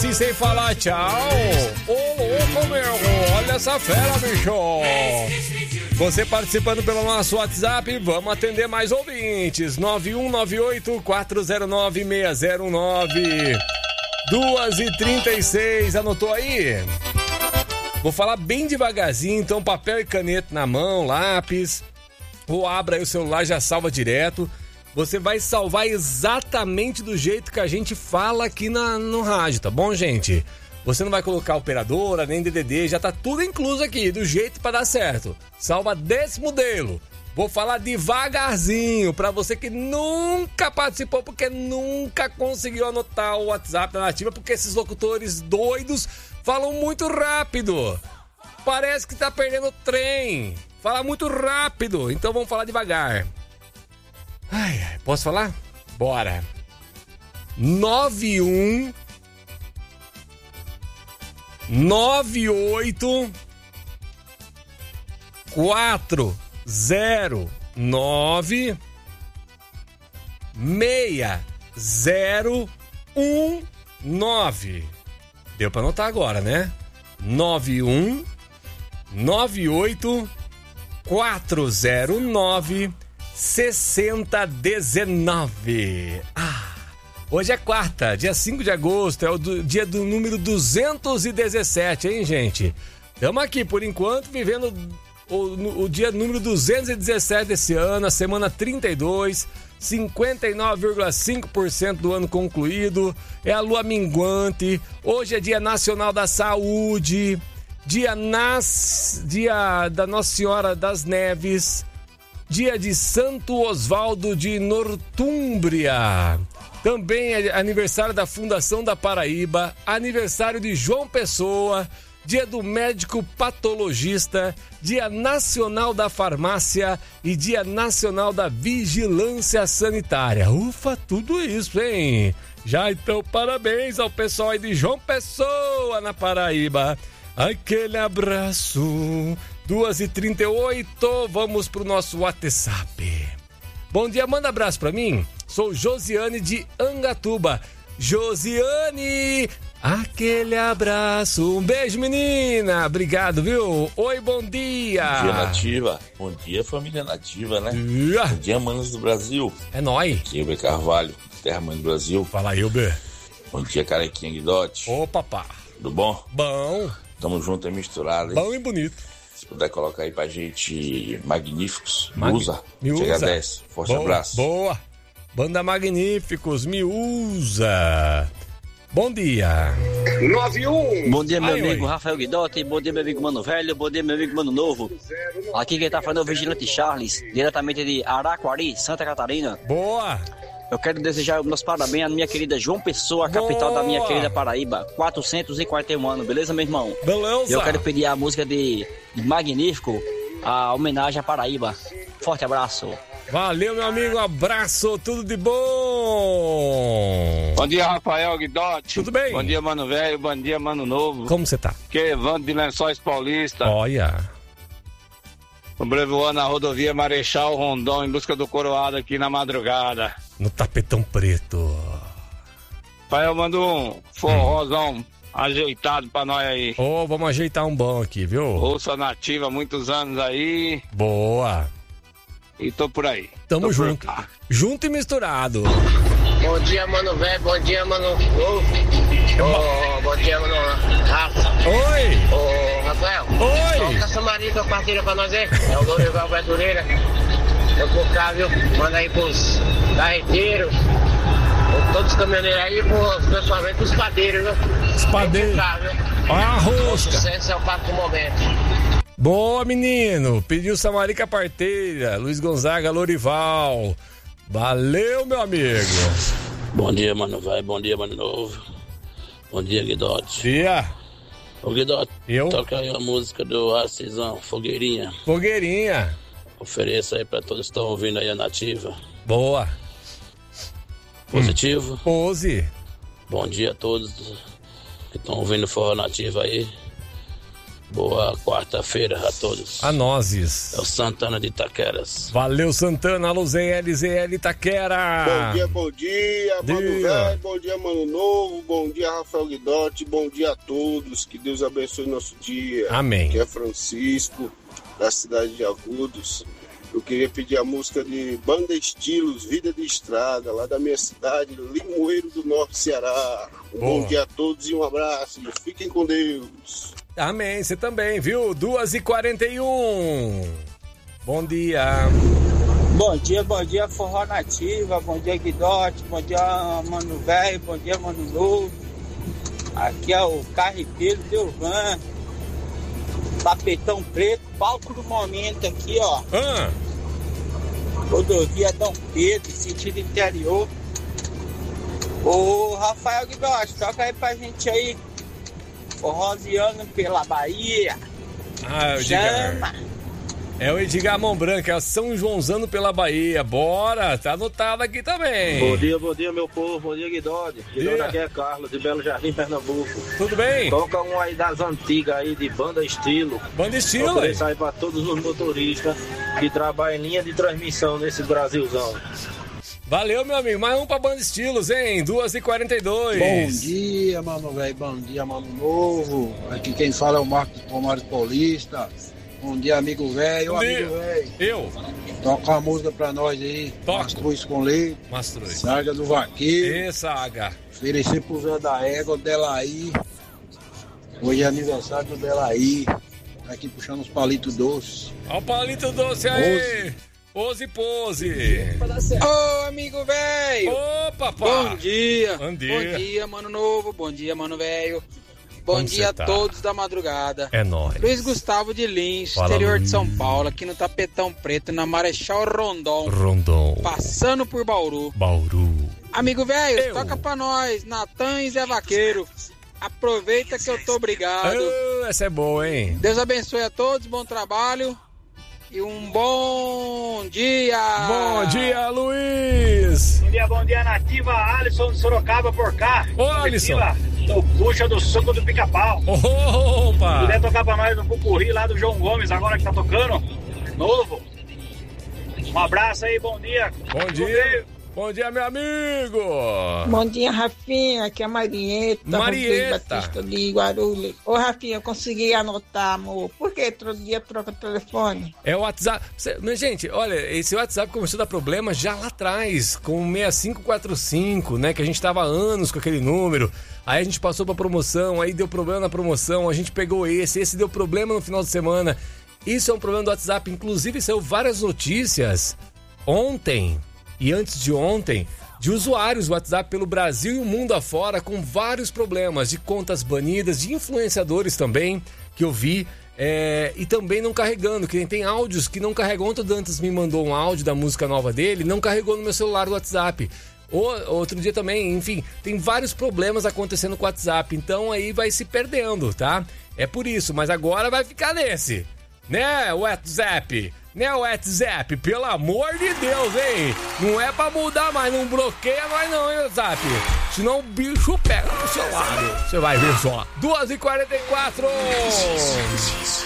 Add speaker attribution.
Speaker 1: Sim, sem falar tchau. Ô, louco, meu. Olha essa fera, bicho. Você participando pelo nosso WhatsApp, vamos atender mais ouvintes. 9198-409-6019. 2h36, anotou aí? Vou falar bem devagarzinho, então papel e caneta na mão, lápis. Ou abra aí o celular, já salva direto. Você vai salvar exatamente do jeito que a gente fala aqui no rádio, tá bom, gente? Você não vai colocar operadora, nem DDD, já tá tudo incluso aqui, do jeito pra dar certo. Salva desse modelo. Vou falar devagarzinho, pra você que nunca participou, porque nunca conseguiu anotar o WhatsApp da Nativa, porque esses locutores doidos falam muito rápido. Parece que tá perdendo o trem. Fala muito rápido, então vamos falar devagar. Ai, posso falar? Bora. 91 98 409 6019. Deu pra anotar agora, né? 91 98 409 6019. Hoje é quarta, dia 5 de agosto, é o dia do número 217, hein, gente? Estamos aqui, por enquanto, vivendo o dia número 217 desse ano, a semana 32, 59,5% do ano concluído, é a lua minguante, hoje é dia nacional da saúde, dia da Nossa Senhora das Neves, dia de Santo Osvaldo de Nortúmbria. Também é aniversário da Fundação da Paraíba, aniversário de João Pessoa, dia do médico patologista, dia nacional da farmácia e dia nacional da vigilância sanitária. Ufa, tudo isso, hein? Já então, parabéns ao pessoal aí de João Pessoa, na Paraíba. Aquele abraço. 2h38, vamos pro nosso WhatsApp. Bom dia, manda abraço pra mim. Sou Josiane de Angatuba. Josiane, aquele abraço. Um beijo, menina. Obrigado, viu? Oi, bom dia.
Speaker 2: Bom dia, Nativa. Bom dia, família Nativa, né? Bom dia, manos do Brasil.
Speaker 1: É nóis.
Speaker 2: Hilber Carvalho, Terra Mãe do Brasil.
Speaker 1: Fala, Hilber.
Speaker 2: Bom dia, Carequinha Guidotti.
Speaker 1: Ô, papá.
Speaker 2: Tudo bom?
Speaker 1: Bom.
Speaker 2: Tamo junto e misturado, hein?
Speaker 1: Bom e bonito.
Speaker 2: Se puder colocar aí pra gente Magníficos, Miúza.
Speaker 1: Miúza.
Speaker 2: Te agradece. Forte
Speaker 1: Boa,
Speaker 2: abraço.
Speaker 1: Boa. Banda Magníficos, Miúza. Bom dia.
Speaker 3: 91.
Speaker 4: Bom dia, meu amigo Rafael Guidotti. Bom dia, meu amigo Mano Velho. Bom dia, meu amigo Mano Novo. Aqui quem tá falando é o Vigilante Charles, diretamente de Araquari, Santa Catarina.
Speaker 1: Boa.
Speaker 4: Eu quero desejar meus parabéns à minha querida João Pessoa, capital da minha querida Paraíba. 441 anos, beleza, meu irmão?
Speaker 1: Beleza.
Speaker 4: Eu quero pedir a música de Magnífico, a homenagem à Paraíba. Forte abraço.
Speaker 1: Valeu, meu amigo, abraço, tudo de bom.
Speaker 3: Bom dia, Rafael Guidotti.
Speaker 1: Tudo bem?
Speaker 3: Bom dia, Mano Velho. Bom dia, Mano Novo.
Speaker 1: Como você tá?
Speaker 3: Que Evandro de Lençóis Paulista.
Speaker 1: Olha.
Speaker 3: Sobrevoando a rodovia Marechal Rondon em busca do coroado aqui na madrugada.
Speaker 1: No tapetão preto.
Speaker 3: Rafael, manda um forrozão ajeitado pra nós aí.
Speaker 1: Ô, vamos ajeitar um bom aqui, viu?
Speaker 3: Ouça Nativa há muitos anos aí.
Speaker 1: Boa.
Speaker 3: E tô por aí.
Speaker 1: Tamo junto. Junto e misturado.
Speaker 5: Bom dia, Mano Velho. Bom dia, Mano Novo. Bom dia, Mano Rafa.
Speaker 1: Oi.
Speaker 5: Ô, Rafael.
Speaker 1: Oi.
Speaker 5: Toca essa marica partilha pra nós aí. É o Dorival Verdureira. Eu vou cá, viu? Manda aí pros carreteiros. Todos os caminhoneiros aí, pessoalmente pros padeiros, viu?
Speaker 1: Os padeiros. A rosca.
Speaker 5: Sucesso é o papo do momento.
Speaker 1: Boa, menino. Pediu Samarica Parteira, Luiz Gonzaga, Lorival. Valeu, meu amigo.
Speaker 6: Bom dia, Mano Vai. Bom dia, Mano Novo. Bom dia, Guidotti.
Speaker 1: Dia.
Speaker 6: Ô, Guidotti,
Speaker 1: eu?
Speaker 6: Toca aí a música do Arcisão, Fogueirinha.
Speaker 1: Fogueirinha.
Speaker 6: Ofereça aí pra todos que estão ouvindo aí a Nativa.
Speaker 1: Boa.
Speaker 6: Positivo?
Speaker 1: Pose.
Speaker 6: Bom dia a todos que estão ouvindo Forró Nativa aí. Boa quarta-feira a todos.
Speaker 1: A nozes.
Speaker 6: É o Santana de Itaqueras.
Speaker 1: Valeu, Santana. Alô, ZL Itaquera.
Speaker 7: Bom dia, Mano Velho. Bom dia, Mano Novo. Bom dia, Rafael Guidotti. Bom dia a todos. Que Deus abençoe nosso dia.
Speaker 1: Amém.
Speaker 7: Que é Francisco, da cidade de Agudos. Eu queria pedir a música de Banda Estilos, Vida de Estrada, lá da minha cidade, Limoeiro do Norte, Ceará. Bom dia a todos e um abraço. Fiquem com Deus.
Speaker 1: Amém, você também, viu? 2h41. Bom dia.
Speaker 8: Bom dia, Forró Nativa. Bom dia, Guidotti. Bom dia, Mano Velho. Bom dia, Mano Novo. Aqui é o Carreteiro Delvan. Tapetão Preto, palco do momento aqui, ó. Rodovia Dom Pedro, sentido interior. Ô, Rafael Guidotti, toca aí pra gente aí. Forroziano pela Bahia.
Speaker 1: Ah, o Edgar. É o Edgar Mão Branca, é o São Joãozano pela Bahia. Bora, tá anotado aqui também.
Speaker 9: Bom dia, meu povo. Bom dia, Guidotti. Guidotti, aqui é Carlos, de Belo Jardim, Pernambuco.
Speaker 1: Tudo bem?
Speaker 9: Toca um aí das antigas aí, de Banda Estilo.
Speaker 1: Banda Estilo,
Speaker 9: aí? Sai pra todos os motoristas que trabalham em linha de transmissão nesse Brasilzão.
Speaker 1: Valeu, meu amigo. Mais um pra Banda Estilos, hein? 2h42.
Speaker 10: Bom dia, Mano Velho. Bom dia, Mano Novo. Aqui quem fala é o Marcos Palmares Paulista. Bom dia, amigo velho. Amigo velho.
Speaker 1: Eu.
Speaker 10: Toca uma música pra nós aí. Mastruz com leite.
Speaker 1: Mastruz.
Speaker 10: Saga do Vaqueiro.
Speaker 1: E saga.
Speaker 10: Oferecer pro Zé da Égua, Delaí. Hoje é aniversário do Delaí. Tá aqui puxando os palitos doces.
Speaker 1: Olha o palito doce aí. Pose.
Speaker 8: Ô, amigo velho.
Speaker 1: Ô, papai.
Speaker 8: Bom dia.
Speaker 1: Bom dia.
Speaker 8: Bom dia, Mano Novo. Bom dia, Mano Velho. Bom dia a todos da madrugada.
Speaker 1: É nóis.
Speaker 8: Luiz Gustavo de Lins,
Speaker 1: Fala,
Speaker 8: exterior
Speaker 1: Luiz.
Speaker 8: de São Paulo, aqui no Tapetão Preto, na Marechal Rondon. Passando por Bauru. Amigo velho, toca pra nós, Natan e Zé Vaqueiro. Aproveita que eu tô obrigado.
Speaker 1: Essa é boa, hein?
Speaker 8: Deus abençoe a todos, bom trabalho e um bom dia.
Speaker 1: Bom dia, Luiz.
Speaker 11: Bom dia, Nativa, Alisson de Sorocaba por cá.
Speaker 1: Ô, Alisson.
Speaker 11: O puxa do suco do pica-pau.
Speaker 1: Opa!
Speaker 11: Puder tocar pra nós no Pupurri lá do João Gomes, agora que tá tocando. Novo. Um abraço aí, bom dia.
Speaker 1: Bom dia. Bom dia, meu amigo.
Speaker 12: Bom dia, Rafinha. Aqui é a Marieta. Batista de Guarulhos. Ô, Rafinha, eu consegui anotar, amor. Por que todo dia troca o telefone?
Speaker 1: É o WhatsApp. Mas, gente, olha, esse WhatsApp começou a dar problema já lá atrás, com o 6545, né? Que a gente tava há anos com aquele número. Aí a gente passou pra promoção, aí deu problema na promoção, a gente pegou esse deu problema no final de semana. Isso é um problema do WhatsApp. Inclusive, saiu várias notícias ontem e antes de ontem, de usuários do WhatsApp pelo Brasil e o mundo afora com vários problemas, de contas banidas, de influenciadores também, que eu vi, e também não carregando, que tem áudios que não carregam. Ontem o Dantas me mandou um áudio da música nova dele, não carregou no meu celular do WhatsApp. Outro dia também, enfim, tem vários problemas acontecendo com o WhatsApp, então aí vai se perdendo, tá? É por isso, mas agora vai ficar nesse, né, WhatsApp? Né, WhatsApp? Pelo amor de Deus, hein? Não é pra mudar mais, não bloqueia nós não, hein, WhatsApp? Senão o bicho pega no seu lado. Você vai ver só. 2h44.